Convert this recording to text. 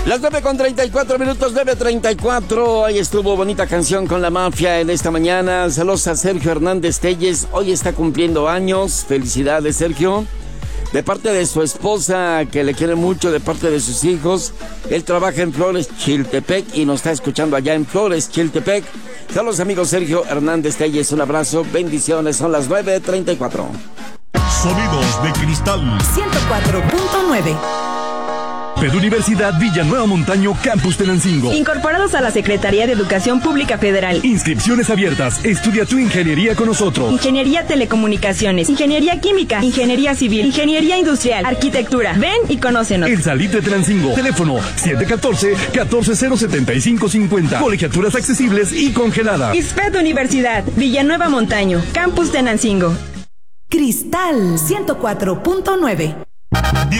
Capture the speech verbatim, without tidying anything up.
Las nueve con treinta y cuatro minutos, nueve treinta y cuatro. Ahí estuvo bonita canción con la mafia en esta mañana. Saludos a Sergio Hernández Telles. Hoy está cumpliendo años. Felicidades, Sergio. De parte de su esposa, que le quiere mucho, de parte de sus hijos. Él trabaja en Flores, Chiltepec, y nos está escuchando allá en Flores, Chiltepec. Saludos, amigos Sergio Hernández Telles. Un abrazo, bendiciones. Son las nueve treinta y cuatro. Sonidos de cristal. ciento cuatro punto nueve. Peduniversidad Villanueva Montaño, Campus Tenancingo. Incorporados a la Secretaría de Educación Pública Federal. Inscripciones abiertas. Estudia tu ingeniería con nosotros. Ingeniería Telecomunicaciones, Ingeniería Química, Ingeniería Civil, Ingeniería Industrial, Arquitectura. Ven y conócenos. El Salitre Tenancingo. Teléfono siete uno cuatro, uno cuatro cero siete cinco cinco cero. Colegiaturas accesibles y congeladas. ISPED Universidad, Villanueva Montaño, Campus Tenancingo. Cristal ciento cuatro punto nueve.